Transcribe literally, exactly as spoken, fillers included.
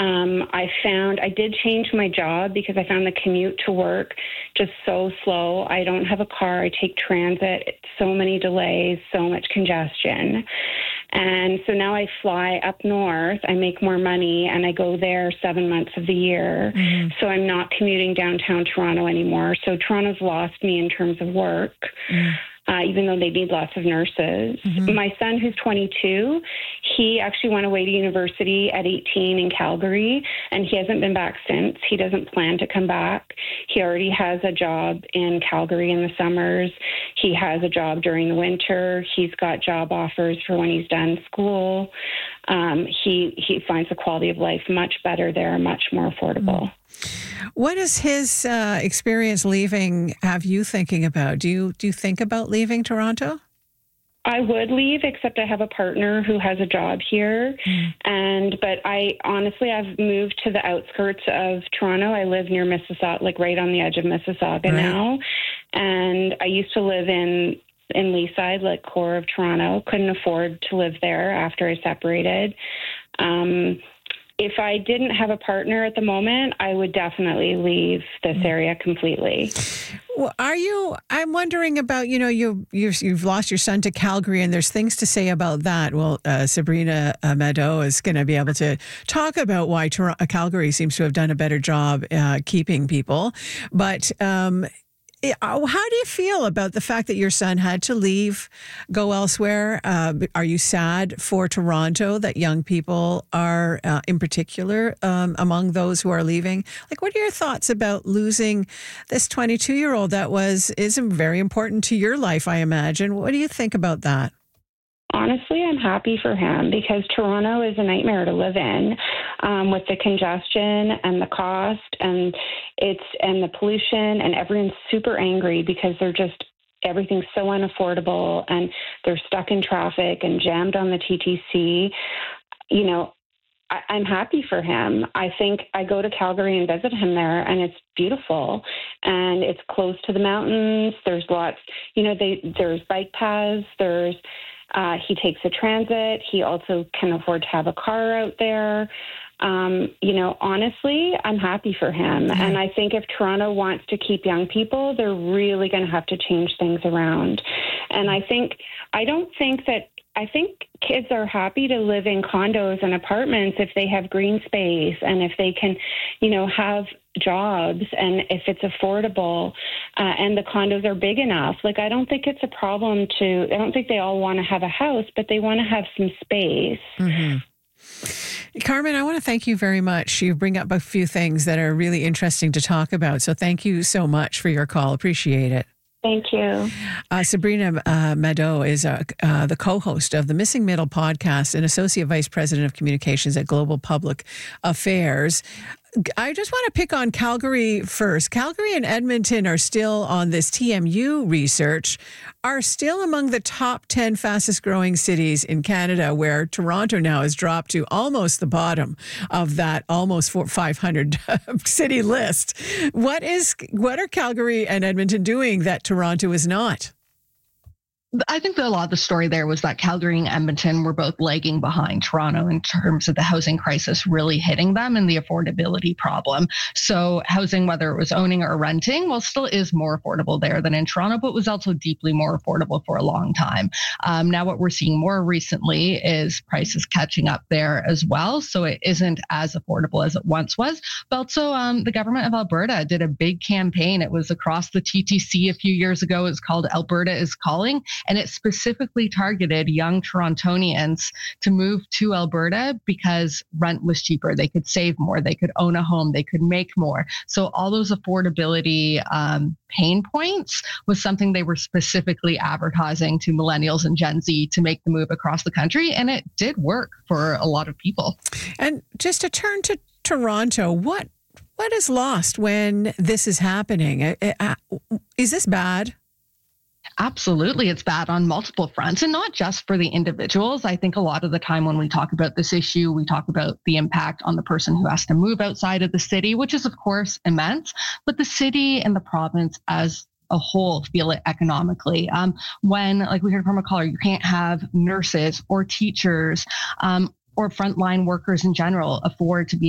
Um, I found I did change my job because I found the commute to work just so slow. I don't have a car. I take transit. It's so many delays, so much congestion. And so now I fly up north, I make more money, and I go there seven months of the year. Mm-hmm. So I'm not commuting downtown Toronto anymore. So Toronto's lost me in terms of work. Mm. Uh, even though they need lots of nurses. Mm-hmm. My son, who's twenty-two, he actually went away to university at eighteen in Calgary, and he hasn't been back since. He doesn't plan to come back. He already has a job in Calgary in the summers. He has a job during the winter. He's got job offers for when he's done school. Um, he, he finds the quality of life much better there, much more affordable. Mm. What does his uh, experience leaving have you thinking about? Do you do you think about leaving Toronto? I would leave, except I have a partner who has a job here. Mm. And but I honestly, I've moved to the outskirts of Toronto. I live near Mississauga, like right on the edge of Mississauga right. now. And I used to live in in Leaside, like core of Toronto. Couldn't afford to live there after I separated. Um, If I didn't have a partner at the moment, I would definitely leave this area completely. Well, are you, I'm wondering about, you know, you, you've, you've lost your son to Calgary, and there's things to say about that. Well, uh, Sabrina uh, Mado is going to be able to talk about why Toronto, Calgary seems to have done a better job uh, keeping people. But um how do you feel about the fact that your son had to leave, go elsewhere? Uh, are you sad for Toronto that young people are, uh, in particular, um, among those who are leaving? Like, what are your thoughts about losing this twenty-two-year-old that was is very important to your life, I imagine? What do you think about that? Honestly, I'm happy for him because Toronto is a nightmare to live in um, with the congestion and the cost and it's and the pollution, and everyone's super angry because they're just everything's so unaffordable and they're stuck in traffic and jammed on the T T C. You know, I, I'm happy for him. I think I go to Calgary and visit him there, and it's beautiful and it's close to the mountains. There's lots, you know, they there's bike paths. There's Uh, he takes a transit. He also can afford to have a car out there. Um, you know, honestly, I'm happy for him. Mm-hmm. And I think if Toronto wants to keep young people, they're really going to have to change things around. And I think, I don't think that, I think kids are happy to live in condos and apartments if they have green space and if they can, you know, have jobs and if it's affordable uh, and the condos are big enough. Like, I don't think it's a problem to, I don't think they all want to have a house, but they want to have some space. Mm-hmm. Carmen, I want to thank you very much. You bring up a few things that are really interesting to talk about. So thank you so much for your call. Appreciate it. Thank you. Uh, Sabrina uh, Mado is uh, uh, the co-host of the Missing Middle podcast and Associate Vice President of Communications at Global Public Affairs. I just want to pick on Calgary first. Calgary and Edmonton are still on this T M U research, are still among the top ten fastest growing cities in Canada, where Toronto now has dropped to almost the bottom of that almost five hundred city list. What is, what are Calgary and Edmonton doing that Toronto is not? I think that a lot of the story there was that Calgary and Edmonton were both lagging behind Toronto in terms of the housing crisis really hitting them and the affordability problem. So housing, whether it was owning or renting, well, still is more affordable there than in Toronto, but was also deeply more affordable for a long time. Um, now what we're seeing more recently is prices catching up there as well. So it isn't as affordable as it once was. But also um, the government of Alberta did a big campaign. It was across the T T C a few years ago. It was called Alberta is Calling. And it specifically targeted young Torontonians to move to Alberta because rent was cheaper. They could save more. They could own a home. They could make more. So all those affordability um, pain points was something they were specifically advertising to millennials and Gen Z to make the move across the country. And it did work for a lot of people. And just to turn to Toronto, what what is lost when this is happening? Is this bad? Absolutely. It's bad on multiple fronts, and not just for the individuals. I think a lot of the time when we talk about this issue, we talk about the impact on the person who has to move outside of the city, which is, of course, immense. But the city and the province as a whole feel it economically. Um, when, like we heard from a caller, you can't have nurses or teachers um, or frontline workers in general afford to be